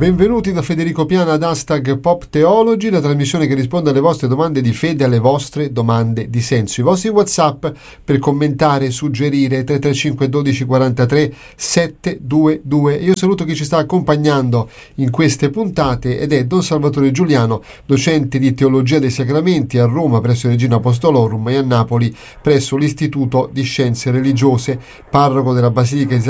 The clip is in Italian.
Benvenuti da Federico Piana ad Hashtag Pop Theology, la trasmissione che risponde alle vostre domande di fede, alle vostre domande di senso. I vostri WhatsApp per commentare, suggerire, 335 12 43 722. Io saluto chi ci sta accompagnando in queste puntate ed è Don Salvatore Giuliano, docente di Teologia dei Sacramenti a Roma presso Regina Apostolorum e a Napoli presso l'Istituto di Scienze Religiose, parroco della Basilica di